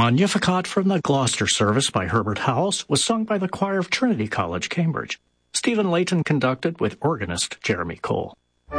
Magnificat from the Gloucester Service by Herbert Howells was sung by the choir of Trinity College, Cambridge. Stephen Layton conducted with organist Jeremy Cole.